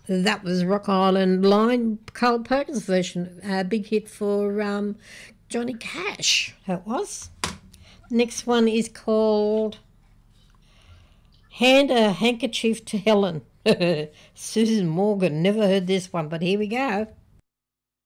That was Rock Island Line, Carl Perkins version, a big hit for Johnny Cash. That was. Next one is called Hand a Handkerchief to Helen. Susan Morgan. Never heard this one, but here we go.